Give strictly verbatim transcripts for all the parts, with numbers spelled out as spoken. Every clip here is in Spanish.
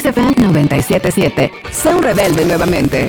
Kiss F M noventa y siete punto siete. Sé un rebelde nuevamente.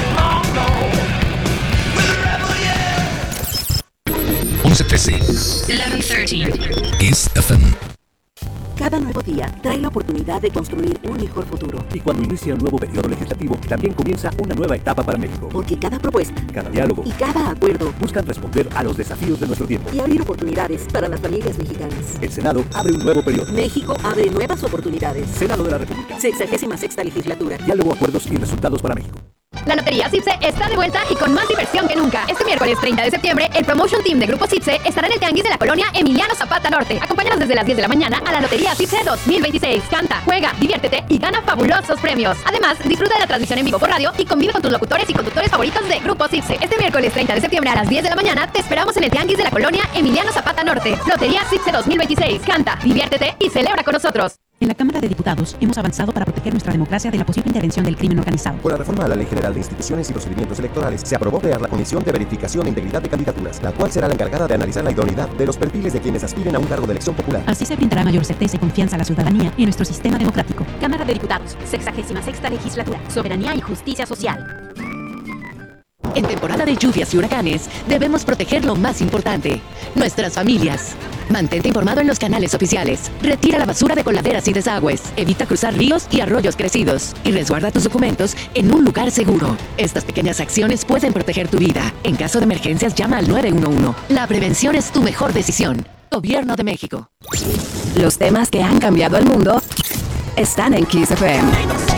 once trece. eleven thirteen. Kiss F M. Cada nuevo día trae la oportunidad de construir un mejor futuro. Y cuando inicia un nuevo periodo legislativo, también comienza una nueva etapa para México. Porque cada propuesta, cada diálogo y cada acuerdo buscan responder a los desafíos de nuestro tiempo y abrir oportunidades para las familias mexicanas. El Senado abre un nuevo periodo. México abre nuevas oportunidades. Senado de la República. Sexagésima sexta legislatura. Diálogo, acuerdos y resultados para México. La Lotería Cipse está de vuelta y con más diversión que nunca. Este miércoles treinta de septiembre, el Promotion Team de Grupo Cipse estará en el Tianguis de la colonia Emiliano Zapata Norte. Acompáñanos desde las diez de la mañana a la Lotería Cipse dos mil veintiséis. Canta, juega, diviértete y gana fabulosos premios. Además, disfruta de la transmisión en vivo por radio y convive con tus locutores y conductores favoritos de Grupo Cipse. Este miércoles treinta de septiembre a las diez de la mañana te esperamos en el Tianguis de la colonia Emiliano Zapata Norte. Lotería Cipse dos mil veintiséis. Canta, diviértete y celebra con nosotros. En la Cámara de Diputados hemos avanzado para proteger nuestra democracia de la posible intervención del crimen organizado. Por la reforma a la Ley General de Instituciones y Procedimientos Electorales, se aprobó crear la Comisión de Verificación e Integridad de Candidaturas, la cual será la encargada de analizar la idoneidad de los perfiles de quienes aspiren a un cargo de elección popular. Así se brindará mayor certeza y confianza a la ciudadanía y en nuestro sistema democrático. Cámara de Diputados, sexagésima sexta legislatura, soberanía y justicia social. En temporada de lluvias y huracanes, debemos proteger lo más importante, nuestras familias. Mantente informado en los canales oficiales. Retira la basura de coladeras y desagües. Evita cruzar ríos y arroyos crecidos. Y resguarda tus documentos en un lugar seguro. Estas pequeñas acciones pueden proteger tu vida. En caso de emergencias, llama al nueve uno uno. La prevención es tu mejor decisión. Gobierno de México. Los temas que han cambiado el mundo están en Kiss F M.